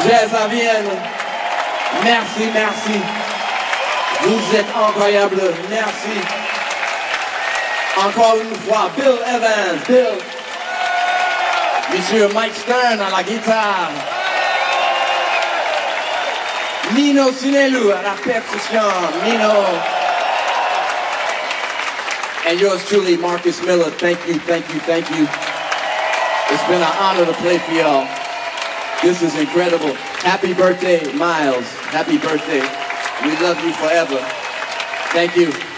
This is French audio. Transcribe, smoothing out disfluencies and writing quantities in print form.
Jazz à Vienne. Merci, merci. Vous êtes incroyables. Merci. Encore une fois, Bill Evans. Bill. Monsieur Mike Stern à la guitare. Nino Sinelu à la percussion. Nino. And yours truly, Marcus Miller. Thank you, thank you, thank you. It's been an honor to play for y'all. This is incredible. Happy birthday, Miles. Happy birthday. We love you forever. Thank you.